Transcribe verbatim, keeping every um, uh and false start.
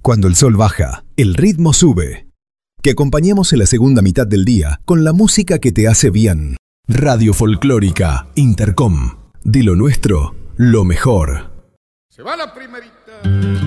Cuando el sol baja, el ritmo sube. Que acompañemos en la segunda mitad del día con la música que te hace bien. Radio Folclórica Intercom. De lo nuestro, lo mejor. Se va la primerita.